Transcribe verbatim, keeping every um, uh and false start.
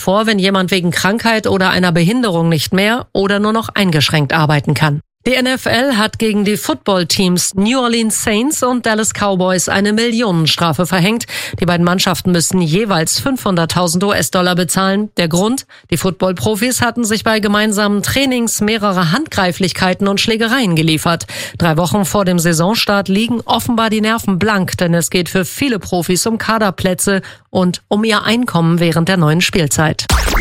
vor, wenn jemand wegen Krankheit oder einer Behinderung nicht mehr oder nur noch eingeschränkt arbeiten kann. Die N F L hat gegen die Footballteams New Orleans Saints und Dallas Cowboys eine Millionenstrafe verhängt. Die beiden Mannschaften müssen jeweils fünfhunderttausend U S-Dollar bezahlen. Der Grund? Die Football-Profis hatten sich bei gemeinsamen Trainings mehrere Handgreiflichkeiten und Schlägereien geliefert. Drei Wochen vor dem Saisonstart liegen offenbar die Nerven blank, denn es geht für viele Profis um Kaderplätze und um ihr Einkommen während der neuen Spielzeit.